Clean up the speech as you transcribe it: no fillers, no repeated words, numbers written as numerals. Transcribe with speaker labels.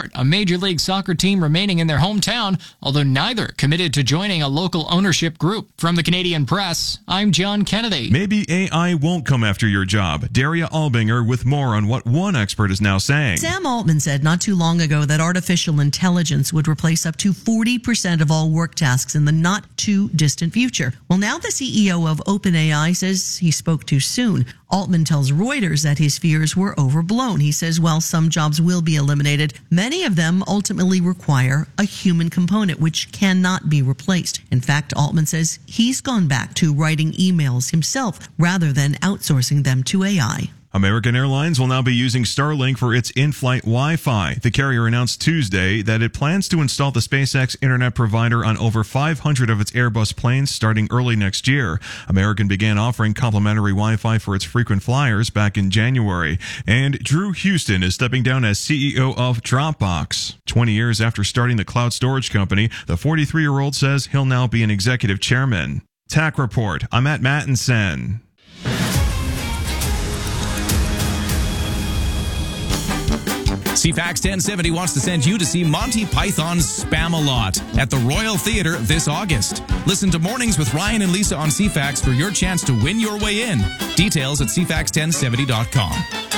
Speaker 1: support a Major League Soccer team remaining in their hometown, although neither committed to joining a local ownership group. From the Canadian Press, I'm John Kennedy.
Speaker 2: Maybe AI won't come after your job. Daria Albinger with more on what one expert is now saying.
Speaker 3: Sam Altman said not too long ago that artificial intelligence would replace up to 40% of all work tasks in the not too distant future. Well, now the CEO of OpenAI says he spoke too soon. Altman tells Reuters that his fears were overblown. He says while some jobs will be eliminated, many of them ultimately require a human component, which cannot be replaced. In fact, Altman says he's gone back to writing emails himself rather than outsourcing them to AI.
Speaker 2: American Airlines will now be using Starlink for its in-flight Wi-Fi. The carrier announced Tuesday that it plans to install the SpaceX internet provider on over 500 of its Airbus planes starting early next year. American began offering complimentary Wi-Fi for its frequent flyers back in January. And Drew Houston is stepping down as CEO of Dropbox. 20 years after starting the cloud storage company, the 43-year-old says he'll now be an executive chairman. TAC Report, I'm Matt Mattinson.
Speaker 4: CFAX 1070 wants to send you to see Monty Python's Spam-A-Lot at the Royal Theatre this August. Listen to Mornings with Ryan and Lisa on CFAX for your chance to win your way in. Details at cfax1070.com.